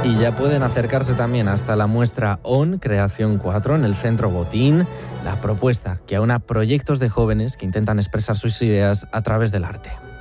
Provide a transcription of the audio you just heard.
Y ya pueden acercarse también hasta la muestra ON Creación 4 en el Centro Botín. La propuesta que aúna proyectos de jóvenes que intentan expresar sus ideas a través del arte.